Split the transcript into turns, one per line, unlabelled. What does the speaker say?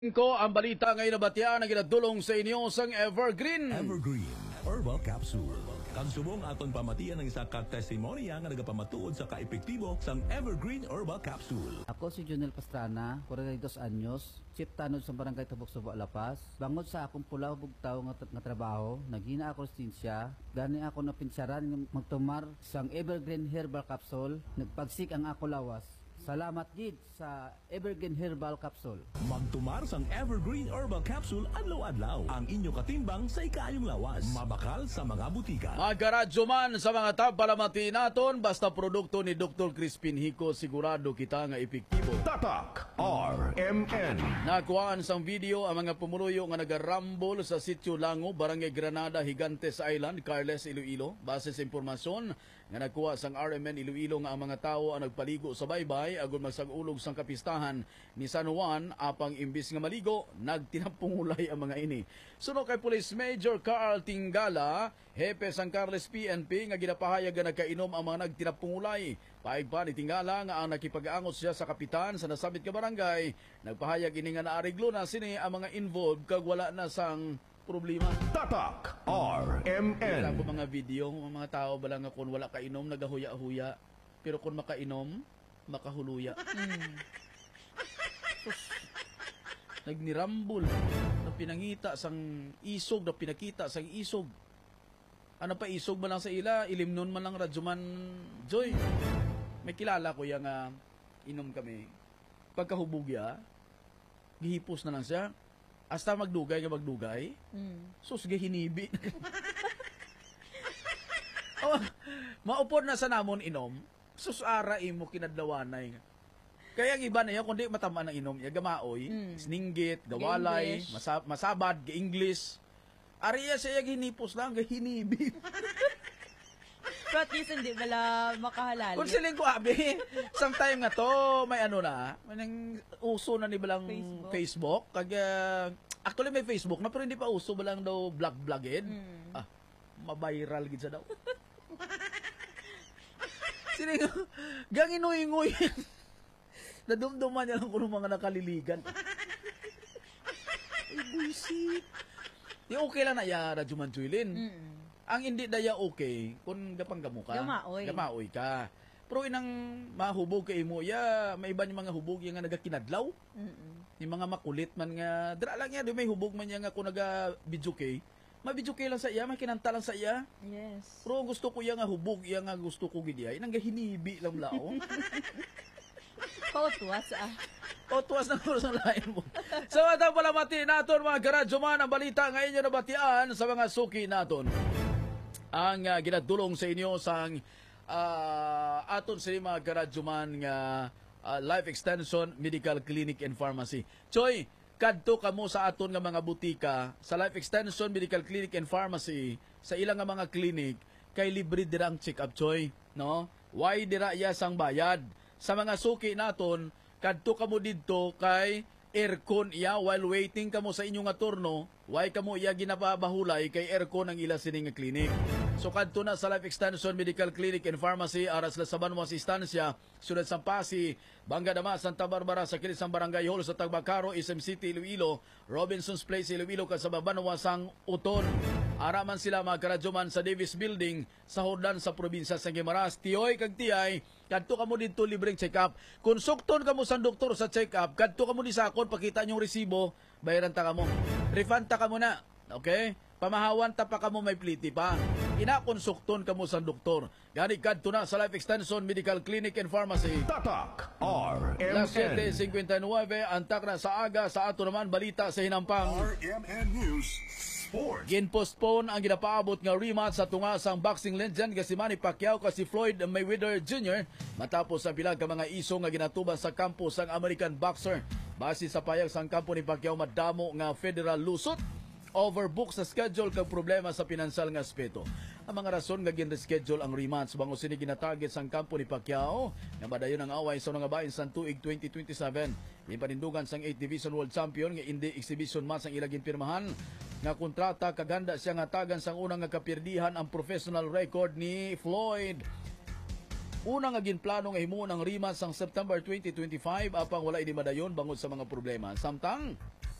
Ko ang balita ngayon na batya na ginadulong sa inyo sang Evergreen.
Evergreen Herbal Capsule. Kang subong aton pamatian ng isa ka testimonya nga nagapamatuod sa kaepektibo sang Evergreen Herbal Capsule.
Ako si Junel Pastrana, 42 anyos, chief tanod sa barangay Tabok, Subo, Lapas. Bangod sa akong pulaw bugtaw nga trabaho, naghina ako sinsya, gani ako na pinsaran ng magtumar sang Evergreen Herbal Capsule, nagpagsik ang ako lawas. Salamat gid sa Evergreen Herbal Capsule.
Magtumar sang Evergreen Herbal Capsule adlaw-adlaw. Ang inyo katimbang sa ikaayong lawas. Mabakal sa mga butika.
Magaradyo man sa mga tabpalamati naton, basta produkto ni Dr. Crispin Hico, sigurado kita nga epektibo.
Tatak RMN.
Nakuhaan sang video ang mga pumuluyo nga nagarambol sa sitio Lango, Barangay Granada, Higantes Island, Carles, Iloilo. Base sa impormasyon nga nakuha sang RMN Iloilo nga ang mga tao ang nagpaligo sa baybay agon magsag-ulog sang kapistahan ni San Juan, apang imbis nga maligo nagtinampungulay ang mga ini. Suno kay Police Major Carl Tingala, hepe sang Carles PNP, nga ginapahayag nga nagkainom ang mga nagtinampungulay. Paig pa ni Tingala nga ang nakipag-angot siya sa kapitan sa nasabit ka barangay. Nagpahayag ini nga naariglo na sini ang mga involved kag wala na sang problema.
Tatak
Wala
RMN.
ko mga video, mga tao ba lang nga kung wala kainom, nagahuya-huya. Pero kung makainom, makahuluya. Nagnirambol, na pinangita sang isog, na pinakita sang isog. Ano pa isog ba lang sa ila, ilimnon man lang Radyoman Joy. May kilala ko yung inom kami. Pagkahubugya, gihipos na lang siya. Hasta magdugay ka magdugay. Sus, hinibi. Oh, maupod na sa namon inom. Sus, ara imo kinadlawanay. Kaya ang iba na yan, kundi matama ng inom, gamaoy, siningit, gawalay, masabad, ga-English. Ariya siya hinipos lang, hinibi.
But at least hindi bala makahalali.
Kung siling ko, abi, sometime nga to, may ano na, may nang uso na ni balang Facebook. Kag, actually may Facebook na, pero hindi pa uso balang daw vlog-vlogin. Ah, mabiral gid sa daw. Siling, ganginuy-nguy. Nadumduman niya lang kung mga nakaliligan. Ay, buisit. Di okay lang na ya, Radyoman Juilin. Ang hindi daya okay, kung gapanggamo ka. Gamaoy ka. Pero inang mahubog kay mo, ya, may iba yung mga hubog yung nga nagakinadlaw. Yung mga makulit man nga, dira lang yan, may hubog man yan nga kung naga-video kay. Ma-video kay lang sa iya, makinanta lang sa iya.
Yes.
Pero gusto ko yung nga hubog, yung nga gusto ko gidya, yung nga hinibi lang lao.
Tuwas
O, tuwas ng oras ng lain mo. Sa mga palamati naton, mga karadyoman, ang balita ngayon yung nabatian sa mga suki naton. Ang ginadulong sa inyo sang aton sa mga karadyoman nga Life Extension Medical Clinic and Pharmacy. Choy, kadto kamo sa aton nga mga butika sa Life Extension Medical Clinic and Pharmacy, sa ilang nga mga clinic, kay libre dirang check-up, Choy. No? Why dira iya sang bayad? Sa mga suki naton, kadto kamo didto kay aircon iya while waiting kamo sa inyong nga turno, why kamo iya ginapabahulay kay aircon ang ila sining nga clinic. So kadto na sa Life Extension Medical Clinic and Pharmacy, aras la saban mo asistansya, sunod sa Pasi, Bangga Dama, Santa Barbara, sa kilit sang Barangay Hall sa Tagbacaro, SM City, Iloilo, Robinson's Place, Iloilo, kasababanwa sang Uton. Araman sila mga karadyoman sa Davis Building sa Hordan sa probinsya sa Guimaras. Tiyoy kag tiyay, kadto kamo dito libreng check-up. Kung sukton kamo sa doktor sa check-up, kadto kamo ni sakon, pakita nyong resibo, bayaran ta kamo. Refund ta kamo na. Okay? Pamahawan ta pa kamo, may pliti pa. Inakonsukton kamo sa doktor. Gani kadto na sa Life Extension Medical Clinic and Pharmacy.
Tatak
Las
RMN.
7:59, antak na sa aga sa ato naman balita sa hinampang.
RMN News Sports.
Gin-postpone ang ginapaabot nga rematch sa tungasang boxing legend nga si Manny Pacquiao kasi Floyd Mayweather Jr. matapos ang pilang ka mga iso nga ginatuban sa kampo sang American boxer. Base sa payag sang kampo ni Pacquiao, madamo nga federal lusot, overbook sa schedule kag problema sa pinansal nga aspeto. Ang mga rason nga gin-reschedule ang rematch bango sini ginatarget sang kampo ni Pacquiao nga madayon ang away sa mga bahin sang tuig 2027. Yung panindugan sang 8th Division World Champion nga hindi exhibition match ang ilaging pirmahan nga kontrata, kaganda siya nga tagan sang unang nga kapirdihan ang professional record ni Floyd. Una nga ginplano nga himuon ang rimas sang September 2025 apang wala ini madayon bangod sa mga problema. Samtang